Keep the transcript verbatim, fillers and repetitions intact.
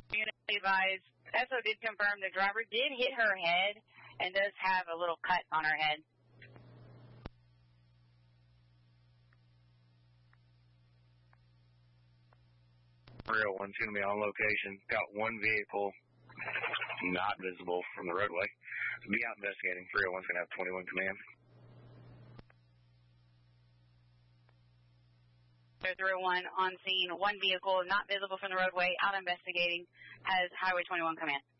Unit advised, S O did confirm the driver did hit her head and does have a little cut on her head. three oh one's going to be on location. Got one vehicle not visible from the roadway. Be out investigating. three oh one's going to have twenty-one command. three oh one on scene. One vehicle not visible from the roadway, out investigating, has Highway twenty-one command.